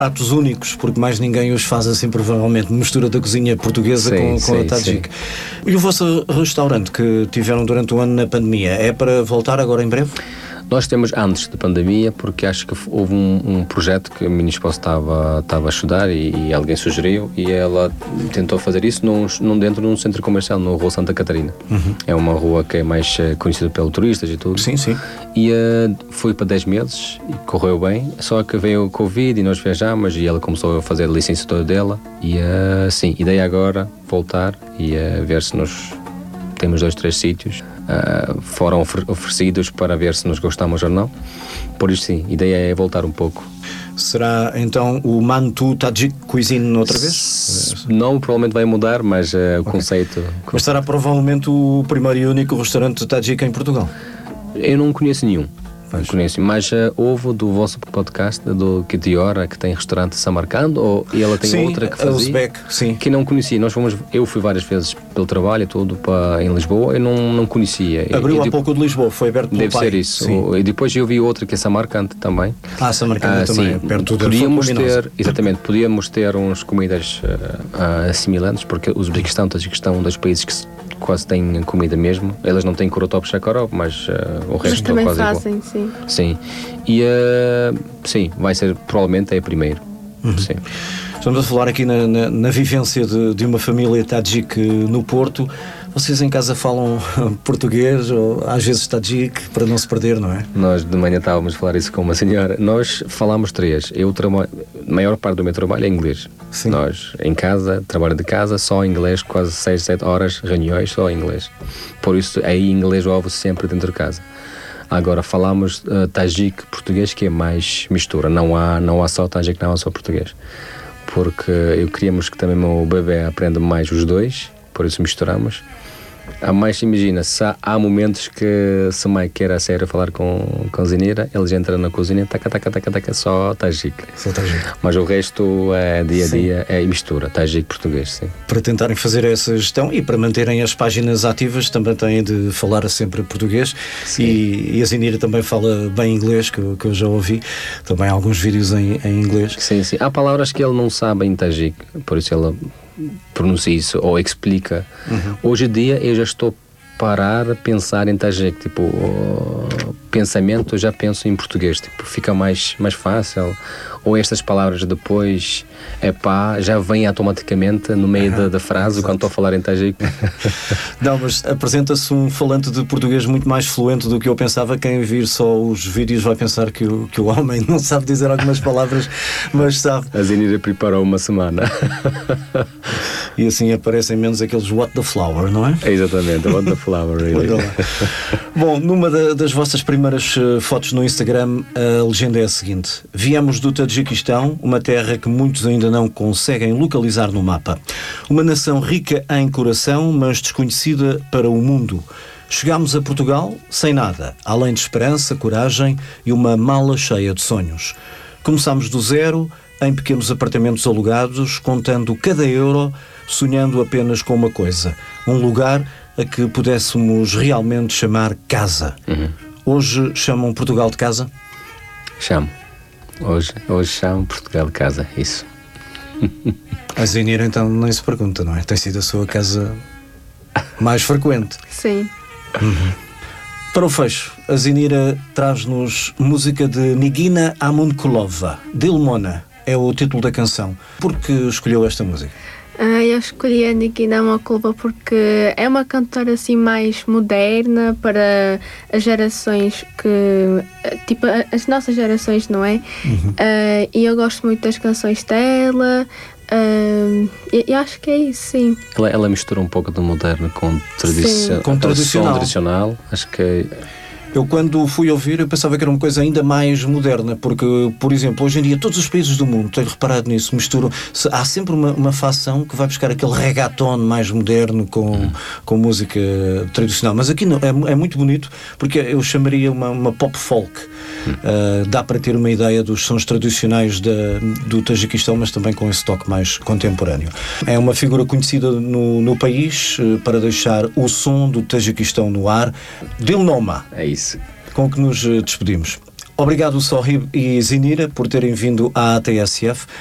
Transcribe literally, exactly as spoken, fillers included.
pratos únicos, porque mais ninguém os faz assim, provavelmente, mistura da cozinha portuguesa sim, com, com sim, a Tajik. E o vosso restaurante que tiveram durante o ano na pandemia, é para voltar agora em breve? Nós temos antes da pandemia, porque acho que houve um, um projeto que a minha esposa estava, estava a estudar e, e alguém sugeriu, e ela tentou fazer isso num, num, dentro de um centro comercial, na Rua Santa Catarina. Uhum. É uma rua que é mais uh, conhecida pelos turistas e tudo. Sim, sim. E uh, foi para dez meses e correu bem, só que veio o Covid e nós viajámos e ela começou a fazer a licenciatura dela. E uh, sim, ideia agora voltar e uh, ver se nós temos dois, três sítios. Uh, foram ofer- oferecidos para ver se nos gostamos ou não. Por isso sim, a ideia é voltar um pouco. Será então o Mantu Tajik Cuisine outra vez? S- não, provavelmente vai mudar, mas uh, o okay. conceito... Mas será provavelmente o primeiro e único restaurante Tajik em Portugal? Eu não conheço nenhum. Não conheço, mas uh, houve do vosso podcast do Kitiora, que tem restaurante Samarcand, ou e ela tem sim, outra que fazia, Uzbek, sim. que não conhecia. Nós fomos, eu fui várias vezes pelo trabalho e tudo para, em Lisboa, eu não, não conhecia. Abriu e, há e, pouco de Lisboa, foi aberto pelo Deve pai. ser isso. O, e depois eu vi outra que é Samarcand também. Ah, Samarcand ah, também, sim, perto da podíamos ter, exatamente, podíamos ter uns comidas uh, uh, assimilantes, porque o Uzbequistão e o Tajiquistão são um dos países que quase têm comida mesmo. Elas não têm Kurotop Shakarov, mas uh, o resto também quase fazem, igual. sim. Sim. E uh, sim, vai ser, provavelmente é a primeira. Uhum. Sim. Estamos a falar aqui na, na, na vivência de, de uma família Tajik no Porto. Vocês em casa falam português ou às vezes Tajik, para não se perder, não é? Nós de manhã estávamos a falar isso com uma senhora. Nós falamos três. Eu trabalho, a maior parte do meu trabalho é inglês. Sim. Nós em casa, trabalho de casa, só inglês, quase seis, sete horas, reuniões, só inglês. Por isso aí inglês ouve sempre dentro de casa. Agora falamos uh, Tajik português, que é mais mistura. Não há, não há só Tajik, não há só português. Porque eu queríamos que também o bebê aprenda mais os dois, por isso misturamos. Há mais, imagina, se há, há momentos que se a mãe quer a sério falar com, com a Zinira, eles entram na cozinha, taca, taca, taca, taca, só Tajik. Só Tajik. Mas o resto é dia a dia, sim. É mistura, Tajik português, sim. Para tentarem fazer essa gestão e para manterem as páginas ativas, também têm de falar sempre português. E, e a Zinira também fala bem inglês, que, que eu já ouvi, também há alguns vídeos em, em inglês. Sim, sim. Há palavras que ele não sabe em Tajik, por isso ela pronuncia isso ou explica. Uhum. Hoje em dia eu já estou a parar a pensar em Tajik, tipo, o pensamento eu já penso em português, tipo, fica mais, mais fácil. Ou estas palavras depois, é pá, já vem automaticamente no meio uhum. da, da frase, exato. Quando estou a falar em Tajik. Não, mas apresenta-se um falante de português muito mais fluente do que eu pensava. Quem vir só os vídeos vai pensar que o, que o homem não sabe dizer algumas palavras, mas sabe. A Zinira preparou uma semana. E assim aparecem menos aqueles what the flower, não é? É exatamente, what the flower, really. Bom, numa da, das vossas primeiras uh, fotos no Instagram, a legenda é a seguinte: viemos do Tajiquistão, uma terra que muitos ainda não conseguem localizar no mapa. Uma nação rica em coração, mas desconhecida para o mundo. Chegámos a Portugal sem nada, além de esperança, coragem e uma mala cheia de sonhos. Começámos do zero, em pequenos apartamentos alugados, contando cada euro, sonhando apenas com uma coisa: um lugar a que pudéssemos realmente chamar casa. Uhum. Hoje chamam Portugal de casa? Chamo. Hoje, hoje chamo Portugal de casa, isso. A Zinira então nem se pergunta, não é? Tem sido a sua casa mais frequente. Sim. Uhum. Para o fecho, a Zinira traz-nos música de Nigina Amunkulova, Dilmona, é o título da canção. Por que escolheu esta música? Ah, eu escolhi a Nigina Amunkulova porque é uma cantora assim mais moderna para as gerações que... tipo, as nossas gerações, não é? Uhum. Uh, e eu gosto muito das canções dela. Uh, e, e acho que é isso, sim. Ela, ela mistura um pouco do moderno com, tradici- com tradicional. tradicional. Acho que... Eu, quando fui ouvir, eu pensava que era uma coisa ainda mais moderna, porque, por exemplo, hoje em dia todos os países do mundo, tenho reparado nisso, misturam, há sempre uma, uma facção que vai buscar aquele reggaeton mais moderno com, hum. com música tradicional, mas aqui não, é, é muito bonito, porque eu chamaria uma, uma pop folk. Hum. Uh, dá para ter uma ideia dos sons tradicionais da, do Tajiquistão, mas também com esse toque mais contemporâneo. É uma figura conhecida no, no país, uh, para deixar o som do Tajiquistão no ar. Dilnoma. É isso. Com que nos despedimos. Obrigado, Sohib e Zinira, por terem vindo à A T S F.